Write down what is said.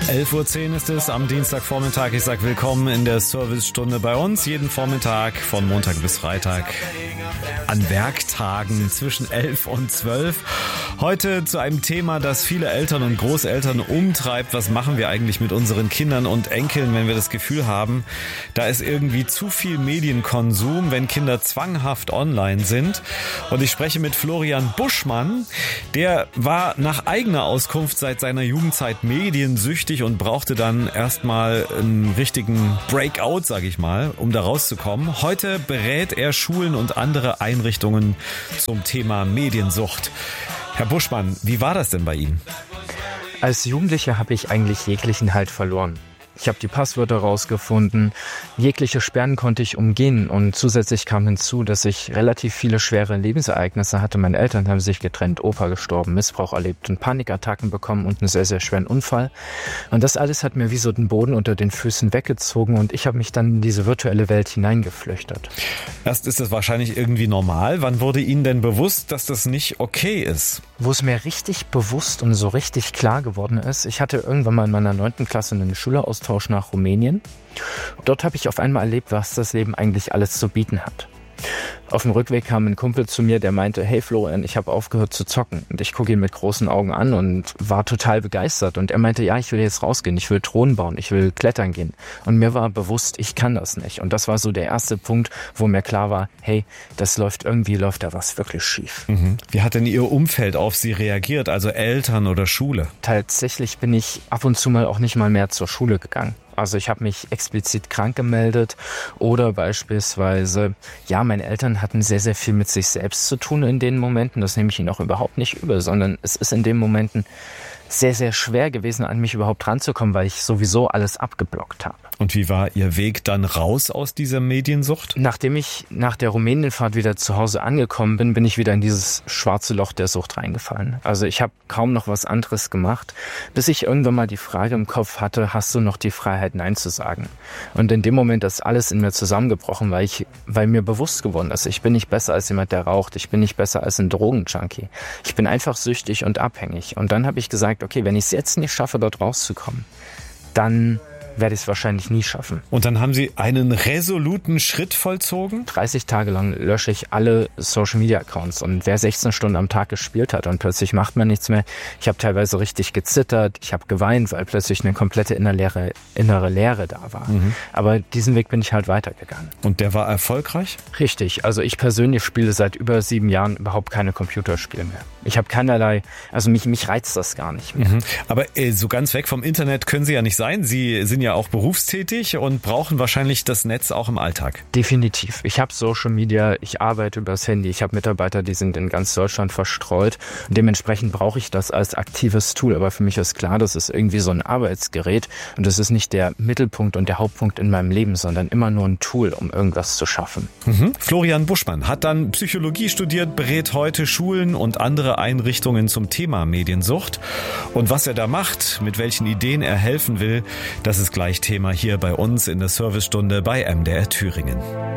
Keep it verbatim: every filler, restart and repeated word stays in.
elf Uhr zehn ist es am Dienstagvormittag. Ich sage willkommen in der Servicestunde bei uns. Jeden Vormittag von Montag bis Freitag an Werktagen zwischen elf und zwölf. Heute zu einem Thema, das viele Eltern und Großeltern umtreibt. Was machen wir eigentlich mit unseren Kindern und Enkeln, wenn wir das Gefühl haben, da ist irgendwie zu viel Medienkonsum, wenn Kinder zwanghaft online sind? Und ich spreche mit Florian Buschmann. Der war nach eigener Auskunft seit seiner Jugendzeit mediensüchtig und brauchte dann erstmal einen richtigen Breakout, sage ich mal, um da rauszukommen. Heute berät er Schulen und andere Einrichtungen zum Thema Mediensucht. Herr Buschmann, wie war das denn bei Ihnen? Als Jugendlicher habe ich eigentlich jeglichen Halt verloren. Ich habe die Passwörter rausgefunden, jegliche Sperren konnte ich umgehen und zusätzlich kam hinzu, dass ich relativ viele schwere Lebensereignisse hatte. Meine Eltern haben sich getrennt, Opa gestorben, Missbrauch erlebt und Panikattacken bekommen und einen sehr, sehr schweren Unfall. Und das alles hat mir wie so den Boden unter den Füßen weggezogen und ich habe mich dann in diese virtuelle Welt hineingeflüchtet. Erst ist das wahrscheinlich irgendwie normal. Wann wurde Ihnen denn bewusst, dass das nicht okay ist? Wo es mir richtig bewusst und so richtig klar geworden ist, ich hatte irgendwann mal in meiner neunten Klasse einen Schüleraustausch nach Rumänien. Dort habe ich auf einmal erlebt, was das Leben eigentlich alles zu bieten hat. Auf dem Rückweg kam ein Kumpel zu mir, der meinte, hey Florian, ich habe aufgehört zu zocken. Und ich gucke ihn mit großen Augen an und war total begeistert. Und er meinte, ja, ich will jetzt rausgehen, ich will Thronen bauen, ich will klettern gehen. Und mir war bewusst, ich kann das nicht. Und das war so der erste Punkt, wo mir klar war, hey, das läuft irgendwie, läuft da was wirklich schief. Mhm. Wie hat denn Ihr Umfeld auf Sie reagiert, also Eltern oder Schule? Tatsächlich bin ich ab und zu mal auch nicht mal mehr zur Schule gegangen. Also ich habe mich explizit krank gemeldet oder beispielsweise, ja, meine Eltern hatten sehr, sehr viel mit sich selbst zu tun in den Momenten. Das nehme ich ihnen auch überhaupt nicht übel, sondern es ist in den Momenten sehr, sehr schwer gewesen, an mich überhaupt ranzukommen, weil ich sowieso alles abgeblockt habe. Und wie war Ihr Weg dann raus aus dieser Mediensucht? Nachdem ich nach der Rumänienfahrt wieder zu Hause angekommen bin, bin ich wieder in dieses schwarze Loch der Sucht reingefallen. Also ich habe kaum noch was anderes gemacht, bis ich irgendwann mal die Frage im Kopf hatte, hast du noch die Freiheit, Nein zu sagen? Und in dem Moment ist alles in mir zusammengebrochen, weil ich, weil mir bewusst geworden ist, ich bin nicht besser als jemand, der raucht, ich bin nicht besser als ein Drogenjunkie. Ich bin einfach süchtig und abhängig. Und dann habe ich gesagt, okay, wenn ich es jetzt nicht schaffe, dort rauszukommen, dann werde ich es wahrscheinlich nie schaffen. Und dann haben Sie einen resoluten Schritt vollzogen? dreißig Tage lang lösche ich alle Social-Media-Accounts und wer sechzehn Stunden am Tag gespielt hat und plötzlich macht man nichts mehr. Ich habe teilweise richtig gezittert, ich habe geweint, weil plötzlich eine komplette innere, innere Leere da war. Mhm. Aber diesen Weg bin ich halt weitergegangen. Und der war erfolgreich? Richtig. Also ich persönlich spiele seit über sieben Jahren überhaupt keine Computerspiele mehr. Ich habe keinerlei, also mich, mich reizt das gar nicht mehr. Mhm. Aber äh, so ganz weg vom Internet können Sie ja nicht sein. Sie sind ja auch berufstätig und brauchen wahrscheinlich das Netz auch im Alltag. Definitiv. Ich habe Social Media, ich arbeite übers Handy, ich habe Mitarbeiter, die sind in ganz Deutschland verstreut. Und dementsprechend brauche ich das als aktives Tool. Aber für mich ist klar, das ist irgendwie so ein Arbeitsgerät und das ist nicht der Mittelpunkt und der Hauptpunkt in meinem Leben, sondern immer nur ein Tool, um irgendwas zu schaffen. Mhm. Florian Buschmann hat dann Psychologie studiert, berät heute Schulen und andere Einrichtungen zum Thema Mediensucht. Und was er da macht, mit welchen Ideen er helfen will, das ist gleich Thema hier bei uns in der Servicestunde bei M D R Thüringen.